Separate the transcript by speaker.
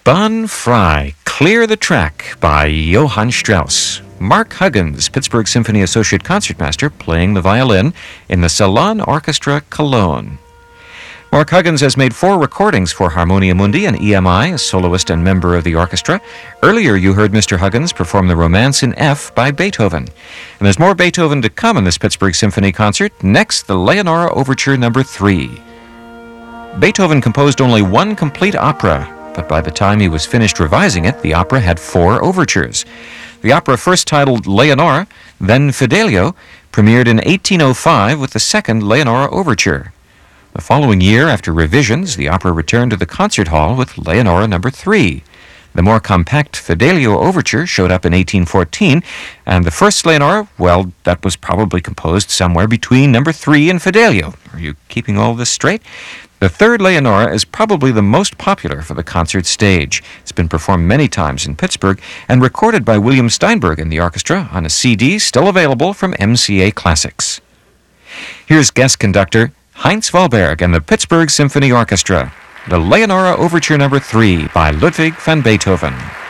Speaker 1: Spun Frei, Clear the Track by Johann Strauss. Mark Huggins, Pittsburgh Symphony Associate Concertmaster, playing the violin in the Salon Orchestra Cologne. Mark Huggins has made 4 recordings for Harmonia Mundi and EMI, a soloist and member of the orchestra. Earlier you heard Mr. Huggins perform the Romance in F by Beethoven. And there's more Beethoven to come in this Pittsburgh Symphony concert. Next, the Leonora Overture No. 3. Beethoven composed only 1 complete opera, but by the time he was finished revising it, the opera had 4 overtures. The opera, first titled Leonora, then Fidelio, premiered in 1805 with the second Leonora Overture. The following year, after revisions, the opera returned to the concert hall with Leonora No. 3. The more compact Fidelio Overture showed up in 1814, and the first Leonora, well, that was probably composed somewhere between No. 3 and Fidelio. Are you keeping all this straight? The third Leonora is probably the most popular for the concert stage. It's been performed many times in Pittsburgh and recorded by William Steinberg and the orchestra on a CD still available from MCA Classics. Here's guest conductor Heinz Wahlberg and the Pittsburgh Symphony Orchestra, the Leonora Overture No. 3 by Ludwig van Beethoven.